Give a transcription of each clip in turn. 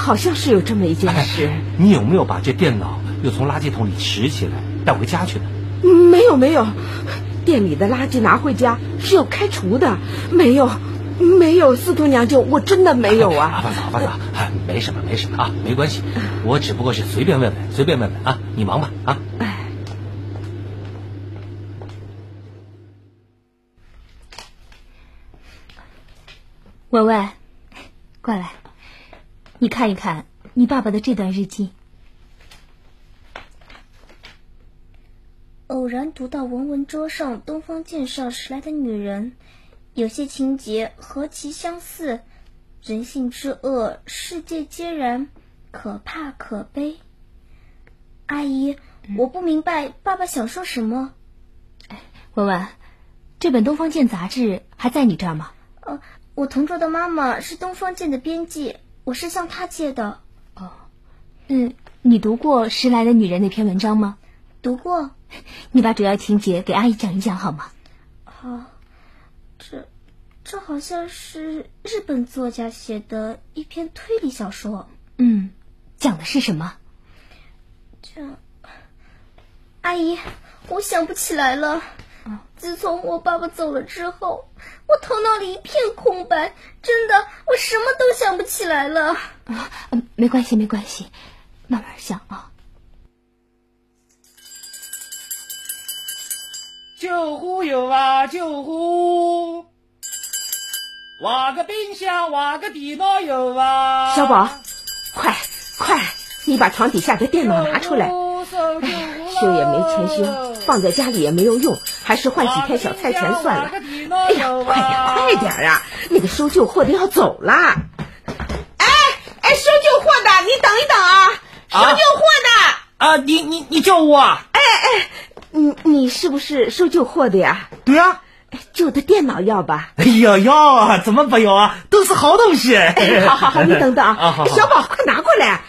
好像是有这么一件事。 你有没有把这电脑又从垃圾桶里拾起来带回家去呢？ 没有，店里的垃圾拿回家是要开除的。没有，司徒娘舅，我真的没有啊。 发嫂，没什么啊，没关系，我只不过是随便问问啊，你忙吧啊。 文文，过来，你看一看你爸爸的这段日记。 偶然读到文文桌上东方介绍时来的女人，有些情节和其相似，人性之恶，世界皆然，可怕可悲。阿姨，我不明白爸爸想说什么。 文文，这本《东方剑》杂志还在你这儿吗？ 我同桌的妈妈是东方剑的编辑，我是向她借的。 你读过《时来的女人》那篇文章吗？ 读过。 你把主要情节给阿姨讲一讲好吗？ 好，这好像是日本作家写的一篇推理小说。 讲的是什么？ 阿姨，我想不起来了。自从我爸爸走了之后，我头脑里一片空白，真的，我什么都想不起来了。 没关系，慢慢想啊。 救护有啊，救护！挖个冰箱，挖个地脑有啊！ 小宝，快，你把床底下的电脑拿出来。修也没钱修，放在家里也没有用，还是换几天小菜钱算了。哎呀，快点啊！那个收旧货的要走了。哎，收旧货的，你等一等啊！收旧货的你叫我啊？ 你是不是收旧货的呀？ 对啊。 旧的电脑要吧？ 哎呀，要怎么不要啊？都是好东西。 好，你等等啊！ 好小宝，快拿过来。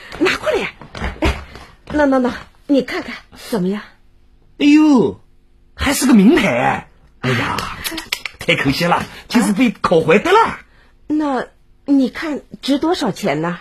那，你看看怎么样？ 哎呦，还是个名牌！哎呀，太可惜了，就是被烤坏的了。 那你看值多少钱呢？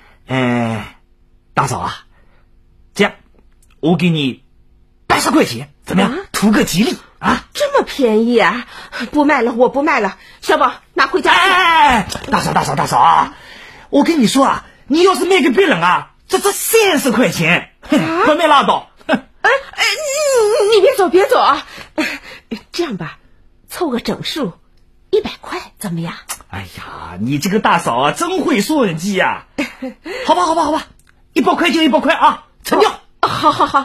大嫂啊，这样我给你80块钱，怎么样？图个吉利啊！ 这么便宜啊！不卖了，我不卖了。小宝，拿回家去。 大嫂啊！我跟你说啊，你要是卖给别人啊，这30块钱，快卖拉倒。 你别走啊！这样吧，凑个整数，100块怎么样？ 哎呀，你这个大嫂啊，真会算计呀！好吧，100块就100块啊，成交。 好。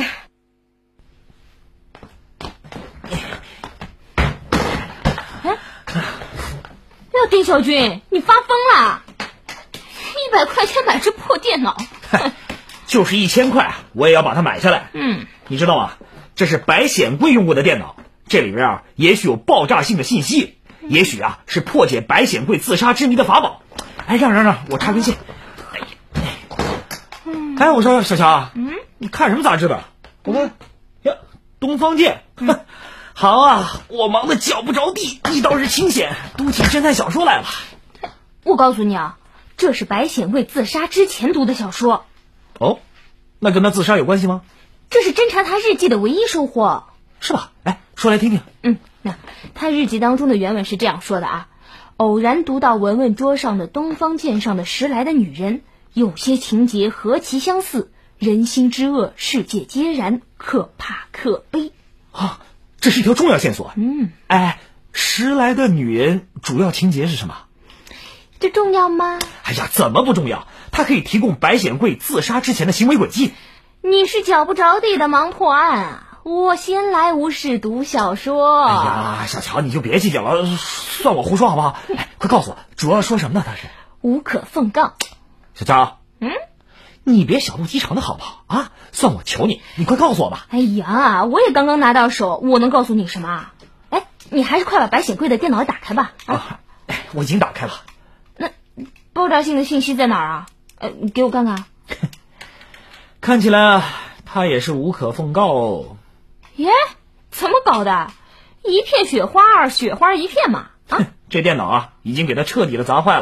丁小军，你发疯了！100块钱买只破电脑， 就是1000块，我也要把它买下来。你知道吗？这是白显贵用过的电脑，这里边也许有爆炸性的信息，也许是破解白显贵自杀之谜的法宝。让我插根线。我说小乔，你看什么杂志的？我看呀，东方剑。好啊，我忙得脚不着地，你倒是清闲，读起侦探小说来了。 我告诉你啊，这是白显贵自杀之前读的小说。 哦，那跟他自杀有关系吗？ 这是侦查他日记的唯一收获。 是吧？说来听听。 他日记当中的原文是这样说的啊：偶然读到文文桌上的东方剑上的时来的女人，有些情节和其相似，人心之恶，世界皆然，可怕可悲。 这是一条重要线索。时来的女人主要情节是什么？ 这重要吗？ 哎呀，怎么不重要？它可以提供白显贵自杀之前的行为轨迹。 你是脚不着地的忙破案啊！我闲来无事读小说。 哎呀，小乔，你就别计较了，算我胡说好不好？快告诉我，主要说什么呢？他是无可奉告。 小乔，你别小肚鸡肠的好不好啊？算我求你，你快告诉我吧。 哎呀，我也刚刚拿到手，我能告诉你什么？你还是快把白显贵的电脑打开吧。 我已经打开了。 那爆炸性的信息在哪儿啊？你给我看看。 看起来他也是无可奉告哦。 耶，怎么搞的？一片雪花一片嘛。 这电脑已经给他彻底的砸坏了。